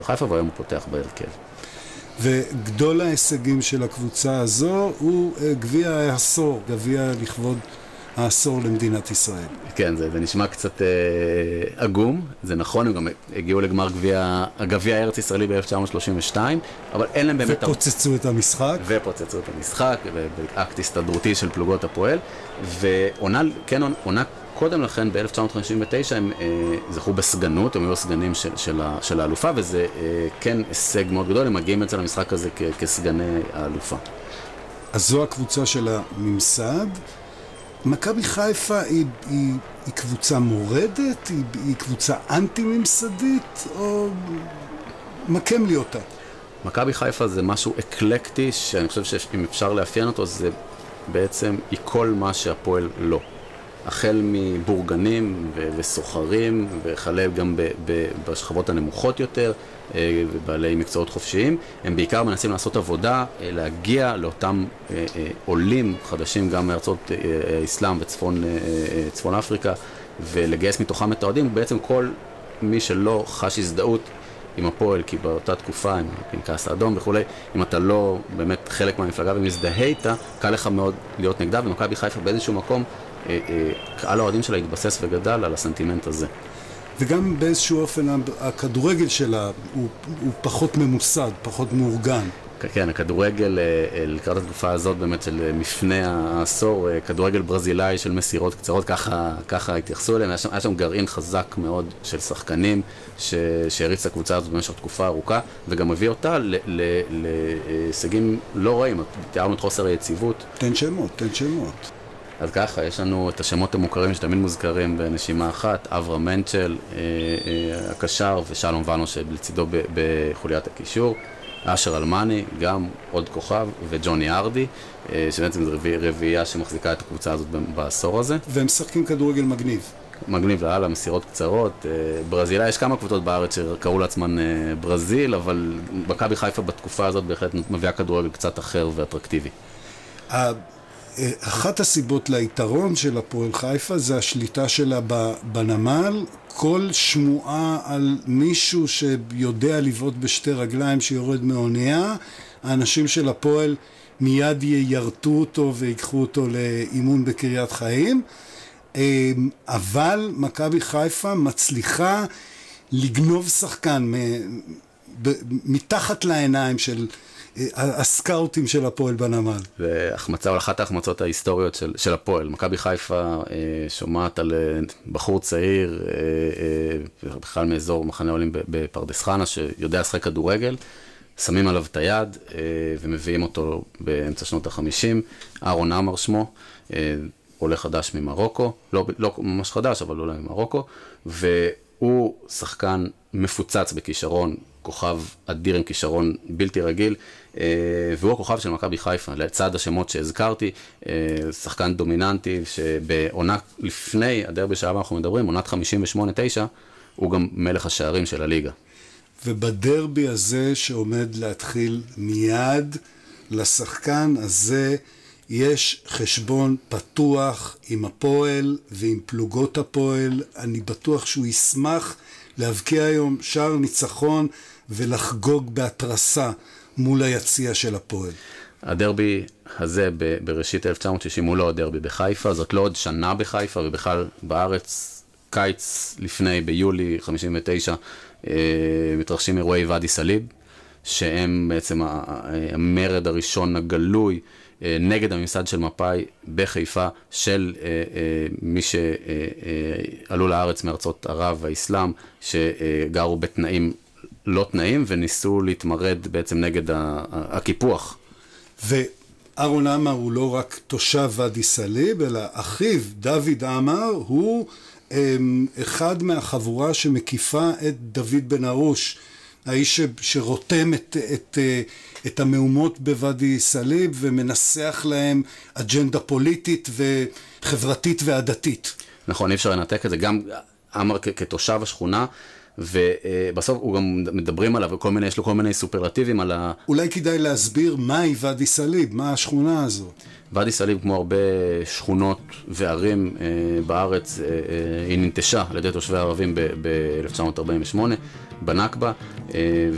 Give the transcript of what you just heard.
חיפה, והיום הוא פותח בהרכב. וגדול ההישגים של הקבוצה הזו הוא גביע העשור, גביע לכבוד העשור למדינת ישראל. כן, זה נשמע קצת עגום, זה נכון, הם גם הגיעו לגמר הגביע הארץ ישראלי ב-1932, אבל אין להם באמת... ופוצצו את המשחק. ופוצצו את המשחק, באקט הסתדרותי של פלוגות הפועל, ועונה קודם לכן, ב-1959, הם זכו בסגנות, הם היו הסגנים של האלופה, וזה כן הישג מאוד גדול, הם מגיעים אצל המשחק הזה כסגני האלופה. אז זו הקבוצה של הממסד. מכבי חיפה היא קבוצה מורדת? היא קבוצה אנטי-ממסדית? או מקם לי אותה? מכבי חיפה זה משהו אקלקטי, שאני חושב שאם אפשר לאפיין אותו, זה בעצם היא כל מה שהפועל לא. החל מבורגנים וסוחרים, וכלה גם בשכבות הנמוכות יותר, ובעלי מקצועות חופשיים, הם בעיקר מנסים לעשות עבודה, להגיע לאותם עולים חדשים גם מארצות האסלאם וצפון אפריקה, ולגייס מתוכם את האוהדים. בעצם כל מי שלא חש הזדהות עם הפועל, כי באותה תקופה, עם הפנקס האדום וכו', אם אתה לא באמת חלק מהמפלגה ומזדהה איתה, קל לך מאוד להיות נגדה, ומכבי חיפה באיזשהו מקום, קהל האוהדים שלה התבסס וגדל על הסנטימנט הזה. וגם באיזשהו אופן הכדורגל שלה הוא פחות ממוסד, פחות מאורגן. כן, הכדורגל לקראת התקופה הזאת באמת של מפני העשור, כדורגל ברזילאי של מסירות קצרות, ככה התייחסו אליהם. היה שם גרעין חזק מאוד של שחקנים שהריץ את הקבוצה הזאת במשך תקופה ארוכה, וגם הביא אותה להישגים לא רעים. תיארנו את חוסר היציבות. תן שמות. אז ככה, יש לנו את השמות המוכרים שתמיד מוזכרים בנשימה אחת, אברהם מנצ'ל, הקשר, ושלום ונו שלצידו בחוליית הקישור, אשר אלמני, גם עוד כוכב, וג'וני ארדי, שבעצם זו רביעייה שמחזיקה את הקבוצה הזאת בעשור הזה. והם משחקים כדורגל מגניב. מגניב לאללה, מסירות קצרות. ברזילה, יש כמה קבוצות בארץ שקראו לעצמן ברזיל, אבל מכבי חיפה בתקופה הזאת בהחלט מביאה כדורגל קצת אחר ואטרקטיבי. אחת הסיבות ליתרון של הפועל חיפה זה השליטה שלה בנמל. כל שמועה על מישהו שיודע לבעוט בשתי רגליים שיורד מאונייה, האנשים של הפועל מיד יירתו אותו ויקחו אותו לאימון בקריית חיים. אבל מכבי חיפה מצליחה לגנוב שחקן מתחת לעיניים של הסקאוטים של הפועל בנמל. והחמצה, או אחת ההחמצות ההיסטוריות של הפועל. מכבי חיפה שומעת על בחור צעיר, בכלל מאזור מחנה עולים בפרדס חנה, שיודע לשחק כדורגל, שמים עליו את היד ומביאים אותו באמצע שנות ה-50. אהרון עמר שמו, עולה חדש ממרוקו, לא ממש חדש, אבל עולה ממרוקו, והוא שחקן מפוצץ בכישרון, כוכב אדיר עם כישרון בלתי רגיל, והוא הכוכב של מכבי חיפה, לצד השמות שהזכרתי, שחקן דומיננטי, שבעונה לפני הדרבי שעליו אנחנו מדברים, עונת 58-9, הוא גם מלך השערים של הליגה. ובדרבי הזה שעומד להתחיל מיד, לשחקן הזה יש חשבון פתוח עם הפועל ועם פלוגות הפועל. אני בטוח שהוא ישמח להבקיע היום שער ניצחון ולחגוג בהתרסה מול היציע של הפועל. הדרבי הזה בראשית 1960 הוא לא הדרבי בחיפה, זאת לא עוד שנה בחיפה, ובכלל בארץ קיץ לפני, ביולי 59, מתרחשים אירועי ואדי סאליב, שהם בעצם המרד הראשון הגלוי נגד הממסד של מפא"י בחיפה, של מי שעלו לארץ מארצות ערב והאסלאם, שגרו בתנאים לא תנאים, וניסו להתמרד בעצם נגד הקיפוח. ואהרון עמר הוא לא רק תושב ואדי סאליב, אלא אחיו דוד עמר הוא אחד מהחבורה שמקיפה את דוד בן ארוש, האיש שרותם את המהומות בוואדי סאליב ומנסח להם אג'נדה פוליטית וחברתית ועדתית. נכון, אי אפשר לנתק את זה. גם עמר כתושב השכונה, ובסוף הוא גם מדברים עליו, יש לו כל מיני סופרלטיבים על אולי כדאי להסביר מהי ואדי סאליב, מה השכונה הזו. ואדי סאליב, כמו הרבה שכונות וערים בארץ, היא ננטשה על ידי תושבי הערבים ב-1948, בנכבה,